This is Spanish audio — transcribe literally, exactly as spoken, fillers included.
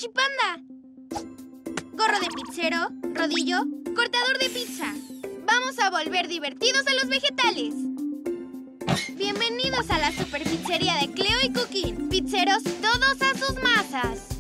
Salchipanda. Gorro de pizzero, rodillo, cortador de pizza. Vamos a volver divertidos a los vegetales. Bienvenidos a la super pizzería de Cleo y Cooking. Pizzeros, todos a sus masas.